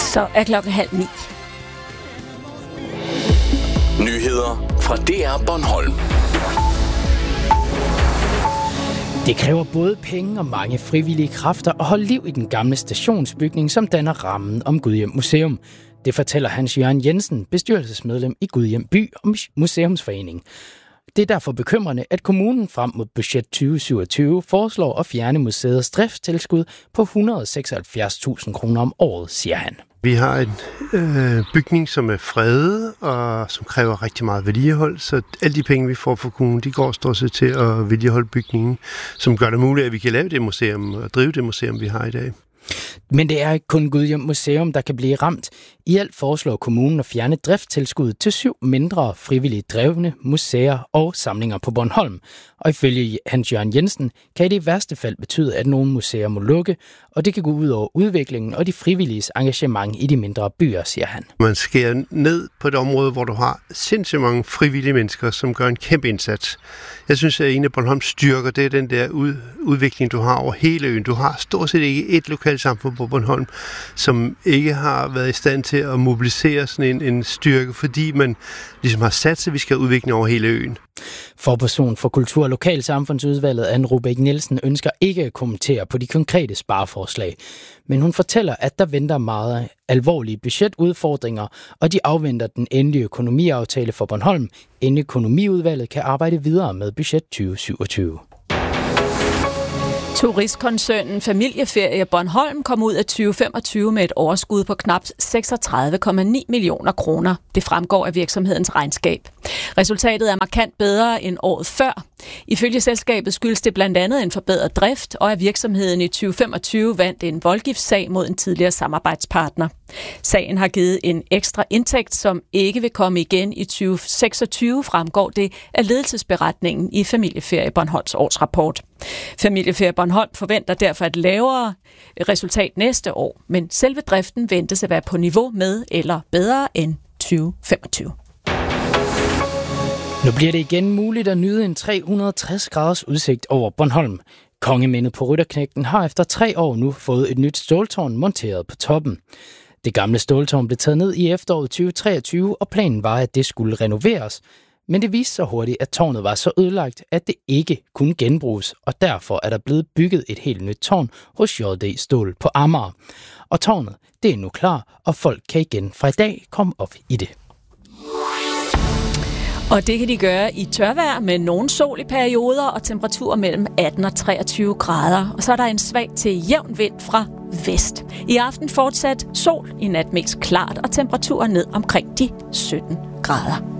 Så er klokken 8:30. Nyheder fra DR Bornholm. Det kræver både penge og mange frivillige kræfter at holde liv i den gamle stationsbygning, som danner rammen om Gudhjem Museum. Det fortæller Hans Jørgen Jensen, bestyrelsesmedlem i Gudhjem By og Museumsforening. Det er derfor bekymrende, at kommunen frem mod budget 2027 foreslår at fjerne museets driftstilskud på 176.000 kroner om året, siger han. Vi har en bygning, som er fredet og som kræver rigtig meget vedligehold, så alle de penge, vi får fra kommunen, de går stort set til at vedligeholde bygningen, som gør det muligt, at vi kan lave det museum og drive det museum, vi har i dag. Men det er ikke kun Gudhjem Museum, der kan blive ramt. I alt foreslår kommunen at fjerne driftstilskuddet til 7 mindre frivilligt drevne museer og samlinger på Bornholm. Og ifølge Hans Jørgen Jensen kan det i værste fald betyde, at nogle museer må lukke, og det kan gå ud over udviklingen og de frivilliges engagement i de mindre byer, siger han. Man skærer ned på et område, hvor du har sindssygt mange frivillige mennesker, som gør en kæmpe indsats. Jeg synes, at en af Bornholms styrker, det er den der udvikling, du har over hele øen. Du har stort set ikke et lokalsamfund på Bornholm, som ikke har været i stand til at mobilisere sådan en styrke, fordi man ligesom har sat sig, at vi skal have udvikling over hele øen. Forperson for Kultur- og Lokalsamfundsudvalget, Anne Rubæk Nielsen, ønsker ikke at kommentere på de konkrete spareforslag. Men hun fortæller, at der venter meget alvorlige budgetudfordringer, og de afventer den endelige økonomiaftale for Bornholm, inden økonomiudvalget kan arbejde videre med budget 2027. Turistkoncernen Familieferie Bornholm kom ud af 2025 med et overskud på knap 36,9 millioner kroner. Det fremgår af virksomhedens regnskab. Resultatet er markant bedre end året før. Ifølge selskabet skyldes det blandt andet en forbedret drift, og at virksomheden i 2025 vandt en voldgiftssag mod en tidligere samarbejdspartner. Sagen har givet en ekstra indtægt, som ikke vil komme igen i 2026, fremgår det af ledelsesberetningen i Familieferie Bornholms årsrapport. Familieferie Bornholm forventer derfor et lavere resultat næste år, men selve driften ventes at være på niveau med eller bedre end 2025. Nu bliver det igen muligt at nyde en 360 graders udsigt over Bornholm. Kongemændet på Rytterknægten har efter 3 år nu fået et nyt ståltårn monteret på toppen. Det gamle ståltårn blev taget ned i efteråret 2023, og planen var, at det skulle renoveres. Men det viste sig hurtigt, at tårnet var så ødelagt, at det ikke kunne genbruges, og derfor er der blevet bygget et helt nyt tårn hos JD Stål på Amager. Og tårnet, det er nu klar, og folk kan igen fra i dag komme op i det. Og det kan de gøre i tørvejr med nogen sol i perioder og temperaturer mellem 18 og 23 grader. Og så er der en svag til jævn vind fra vest. I aften fortsat sol, i nat mest klart og temperaturer ned omkring de 17 grader.